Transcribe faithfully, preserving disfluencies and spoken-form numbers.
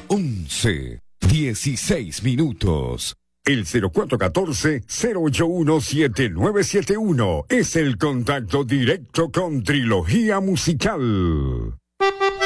once, dieciséis minutos. El cero cuatro uno cuatro, cero ocho uno, siete nueve siete uno es el contacto directo con Trilogía Musical.